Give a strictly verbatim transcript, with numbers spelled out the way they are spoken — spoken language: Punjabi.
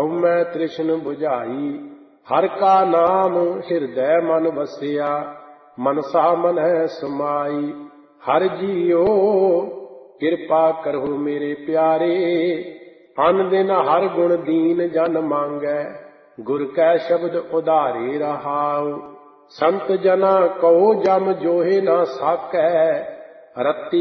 ਹਉਮੈ ਤ੍ਰਿਸ਼ਨ ਬੁਝਾਈ। ਹਰਿ ਕਾ ਨਾਮ ਹਿਰਦੈ ਮਨ ਵਸਿਆ, ਮਨਸਾ ਮਨੈ ਸਮਾਈ। ਹਰਿ ਜੀਓ ਕਿਰਪਾ ਕਰਹੁ ਮੇਰੇ ਪਿਆਰੇ, ਅਨ ਦਿਨ ਹਰਿ ਗੁਣ ਦੀਨ ਜਨ ਮੰਗੈ। ਗੁਰ ਕੈ ਸ਼ਬਦ ਉਧਾਰੇ ਰਹਾਉ, ਸੰਤ ਜਨਾ ਕਉ ਜਮ ਜੋਹਿ ਨਾ ਸਾਕੈ। ਰਤੀ